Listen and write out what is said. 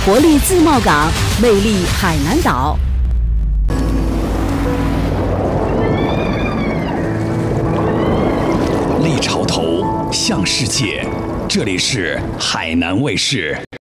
活力自贸港，魅力海南岛。 立潮头向世界，这里是海南卫视。